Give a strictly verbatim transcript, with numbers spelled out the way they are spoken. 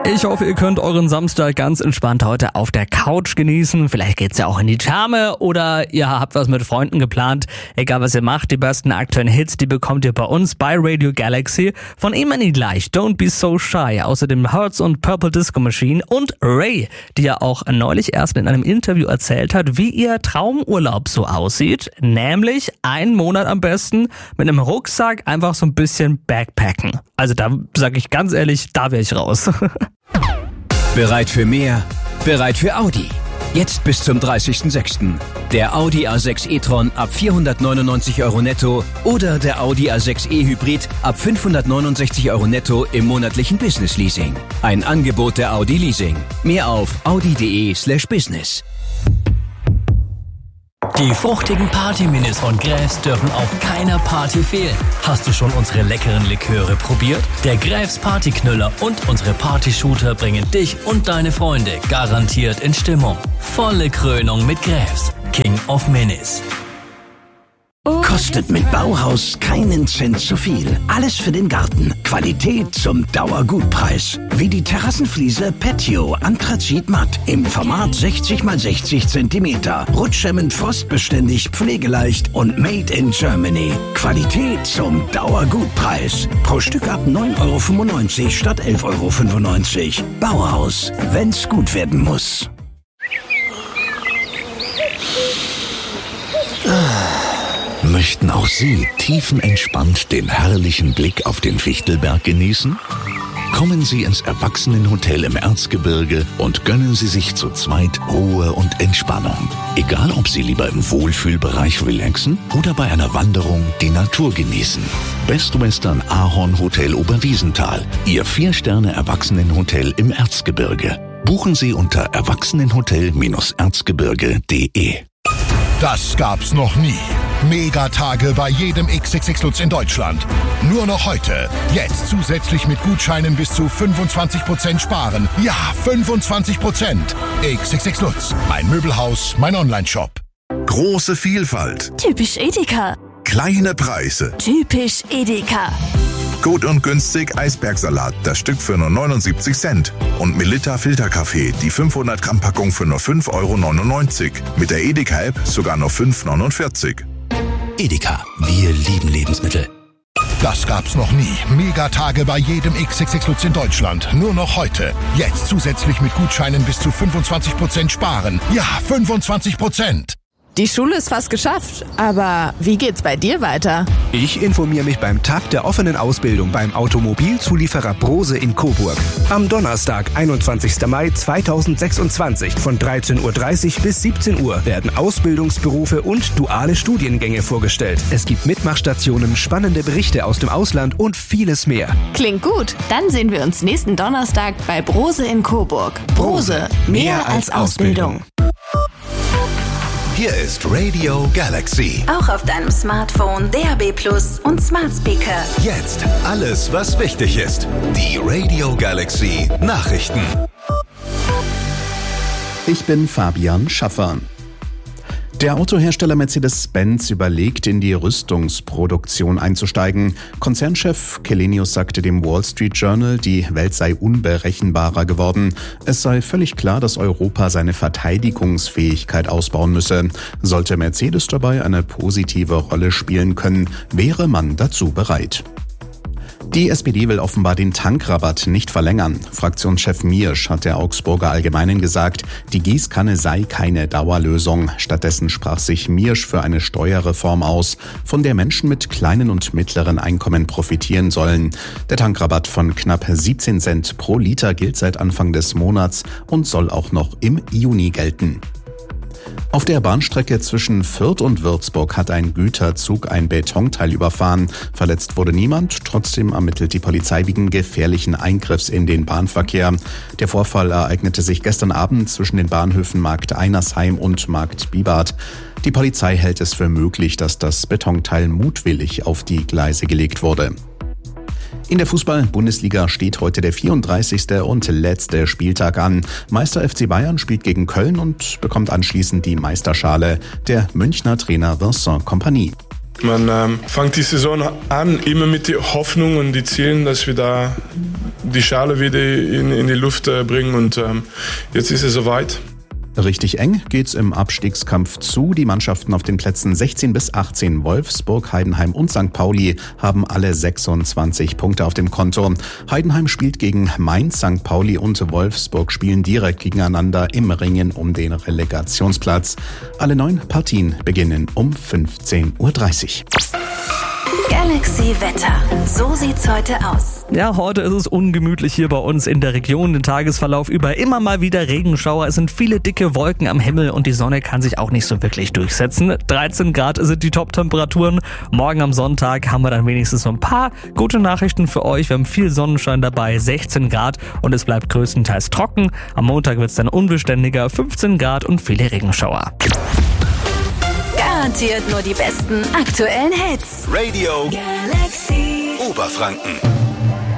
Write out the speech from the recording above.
Ich hoffe, ihr könnt euren Samstag ganz entspannt heute auf der Couch genießen. Vielleicht geht's ja auch in die Therme oder ihr habt was mit Freunden geplant. Egal was ihr macht, die besten aktuellen Hits, die bekommt ihr bei uns bei Radio Galaxy. Von Emily gleich, Don't Be So Shy. Außerdem Hertz und Purple Disco Machine und Ray, die ja auch neulich erst in einem Interview erzählt hat, wie ihr Traumurlaub so aussieht. Nämlich einen Monat am besten mit einem Rucksack einfach so ein bisschen backpacken. Also da sag ich ganz ehrlich, da wäre ich raus. Bereit für mehr? Bereit für Audi. Jetzt bis zum dreißigsten sechsten Der Audi A sechs e-tron ab vierhundertneunundneunzig Euro netto oder der Audi A sechs e Hybrid ab fünfhundertneunundsechzig Euro netto im monatlichen Business Leasing. Ein Angebot der Audi Leasing. Mehr auf audi.de slash business. Die fruchtigen Party-Minis von Graeves dürfen auf keiner Party fehlen. Hast du schon unsere leckeren Liköre probiert? Der Graeves Partyknüller und unsere Party-Shooter bringen dich und deine Freunde garantiert in Stimmung. Volle Krönung mit Graeves, King of Minis. Kostet mit Bauhaus keinen Cent zu viel. Alles für den Garten. Qualität zum Dauergutpreis. Wie die Terrassenfliese Patio Anthrazit Matt im Format sechzig mal sechzig Zentimeter. Rutschhemmend, frostbeständig, pflegeleicht und made in Germany. Qualität zum Dauergutpreis. Pro Stück ab neun Euro fünfundneunzig statt elf Euro fünfundneunzig. Bauhaus, wenn's gut werden muss. Möchten auch Sie tiefenentspannt den herrlichen Blick auf den Fichtelberg genießen? Kommen Sie ins Erwachsenenhotel im Erzgebirge und gönnen Sie sich zu zweit Ruhe und Entspannung. Egal, ob Sie lieber im Wohlfühlbereich relaxen oder bei einer Wanderung die Natur genießen. Best Western Ahorn Hotel Oberwiesenthal, Ihr Vier-Sterne-Erwachsenenhotel im Erzgebirge. Buchen Sie unter erwachsenenhotel erzgebirge punkt de. Das gab's noch nie. Megatage bei jedem X X X Lutz in Deutschland. Nur noch heute. Jetzt zusätzlich mit Gutscheinen bis zu fünfundzwanzig Prozent sparen. Ja, fünfundzwanzig Prozent. X X X Lutz. Mein Möbelhaus, mein Onlineshop. Große Vielfalt. Typisch Edeka. Kleine Preise. Typisch Edeka. Gut und günstig Eisbergsalat, das Stück für nur neunundsiebzig Cent. Und Melitta Filterkaffee, die fünfhundert Gramm Packung für nur fünf Euro neunundneunzig. Mit der Edeka-App sogar nur fünf Euro neunundvierzig. Edeka, wir lieben Lebensmittel. Das gab's noch nie. Megatage bei jedem X X X Lutz in Deutschland. Nur noch heute. Jetzt zusätzlich mit Gutscheinen bis zu fünfundzwanzig Prozent sparen. Ja, fünfundzwanzig Prozent. Die Schule ist fast geschafft, aber wie geht's bei dir weiter? Ich informiere mich beim Tag der offenen Ausbildung beim Automobilzulieferer Brose in Coburg. Am Donnerstag, einundzwanzigsten Mai zweitausendsechsundzwanzig von dreizehn Uhr dreißig bis siebzehn Uhr werden Ausbildungsberufe und duale Studiengänge vorgestellt. Es gibt Mitmachstationen, spannende Berichte aus dem Ausland und vieles mehr. Klingt gut. Dann sehen wir uns nächsten Donnerstag bei Brose in Coburg. Brose, mehr als Ausbildung. Hier ist Radio Galaxy. Auch auf deinem Smartphone, D A B Plus und Smart Speaker. Jetzt alles, was wichtig ist. Die Radio Galaxy Nachrichten. Ich bin Fabian Schaffer. Der Autohersteller Mercedes-Benz überlegt, in die Rüstungsproduktion einzusteigen. Konzernchef Källenius sagte dem Wall Street Journal, die Welt sei unberechenbarer geworden. Es sei völlig klar, dass Europa seine Verteidigungsfähigkeit ausbauen müsse. Sollte Mercedes dabei eine positive Rolle spielen können, wäre man dazu bereit. Die S P D will offenbar den Tankrabatt nicht verlängern. Fraktionschef Miersch hat der Augsburger Allgemeinen gesagt, die Gießkanne sei keine Dauerlösung. Stattdessen sprach sich Miersch für eine Steuerreform aus, von der Menschen mit kleinen und mittleren Einkommen profitieren sollen. Der Tankrabatt von knapp siebzehn Cent pro Liter gilt seit Anfang des Monats und soll auch noch im Juni gelten. Auf der Bahnstrecke zwischen Fürth und Würzburg hat ein Güterzug ein Betonteil überfahren. Verletzt wurde niemand, trotzdem ermittelt die Polizei wegen gefährlichen Eingriffs in den Bahnverkehr. Der Vorfall ereignete sich gestern Abend zwischen den Bahnhöfen Markt Einersheim und Markt Bibart. Die Polizei hält es für möglich, dass das Betonteil mutwillig auf die Gleise gelegt wurde. In der Fußball-Bundesliga steht heute der vierunddreißigste und letzte Spieltag an. Meister F C Bayern spielt gegen Köln und bekommt anschließend die Meisterschale. Der Münchner Trainer Vincent Kompany. Man ähm, fängt die Saison an, immer mit der Hoffnung und die Zielen, dass wir da die Schale wieder in, in die Luft äh, bringen und ähm, jetzt ist es soweit. Richtig eng geht's im Abstiegskampf zu. Die Mannschaften auf den Plätzen sechzehn bis achtzehn, Wolfsburg, Heidenheim und Sankt Pauli, haben alle sechsundzwanzig Punkte auf dem Konto. Heidenheim spielt gegen Mainz, Sankt Pauli und Wolfsburg spielen direkt gegeneinander im Ringen um den Relegationsplatz. Alle neun Partien beginnen um fünfzehn Uhr dreißig. Galaxy Wetter. So sieht's heute aus. Ja, heute ist es ungemütlich hier bei uns in der Region. Den Tagesverlauf über immer mal wieder Regenschauer. Es sind viele dicke Wolken am Himmel und die Sonne kann sich auch nicht so wirklich durchsetzen. dreizehn Grad sind die Top-Temperaturen. Morgen am Sonntag haben wir dann wenigstens so ein paar gute Nachrichten für euch. Wir haben viel Sonnenschein dabei, sechzehn Grad und es bleibt größtenteils trocken. Am Montag wird es dann unbeständiger, fünfzehn Grad und viele Regenschauer. Garantiert nur die besten aktuellen Hits. Radio Galaxy Oberfranken.